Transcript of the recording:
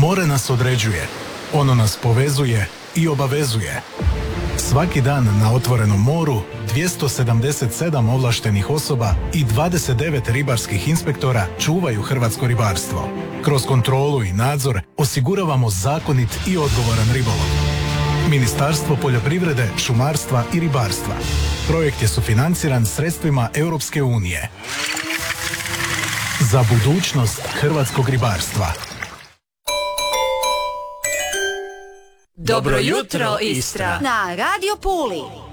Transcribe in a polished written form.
More nas određuje, ono nas povezuje i obavezuje. Svaki dan na otvorenom moru 277 ovlaštenih osoba i 29 ribarskih inspektora čuvaju hrvatsko ribarstvo. Kroz kontrolu i nadzor osiguravamo zakonit i odgovoran ribolov. Ministarstvo poljoprivrede, šumarstva i ribarstva. Projekt je sufinanciran sredstvima Europske unije. Za budućnost hrvatskog ribarstva. Dobro jutro, Istra! Na Radio Puli.